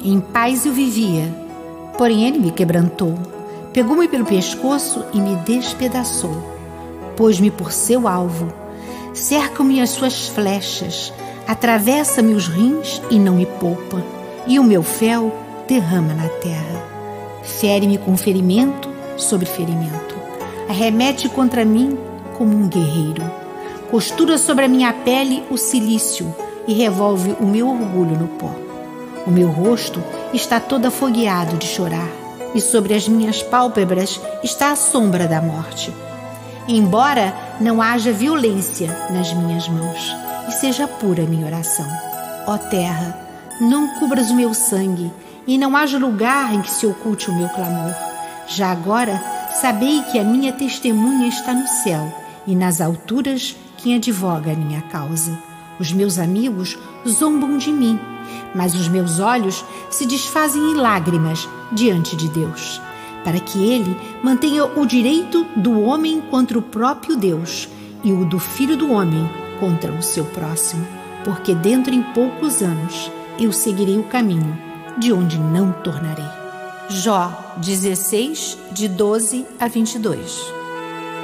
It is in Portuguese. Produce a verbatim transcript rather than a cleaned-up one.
Em paz eu vivia, porém ele me quebrantou. Pegou-me pelo pescoço e me despedaçou. Pôs-me por seu alvo. Cercam-me as suas flechas. Atravessa-me os rins e não me poupa. E o meu fel derrama na terra. Fere-me com ferimento sobre ferimento. Arremete contra mim como um guerreiro. Costura sobre a minha pele o cilício e revolve o meu orgulho no pó. O meu rosto está todo afogueado de chorar, e sobre as minhas pálpebras está a sombra da morte. Embora não haja violência nas minhas mãos, e seja pura a minha oração. Ó terra, não cubras o meu sangue, e não haja lugar em que se oculte o meu clamor. Já agora, sabei que a minha testemunha está no céu, e nas alturas quem advoga a minha causa. Os meus amigos zombam de mim, mas os meus olhos se desfazem em lágrimas diante de Deus, para que ele mantenha o direito do homem contra o próprio Deus e o do filho do homem contra o seu próximo, porque dentro em poucos anos eu seguirei o caminho de onde não tornarei. Jó dezesseis, de doze a vinte e dois.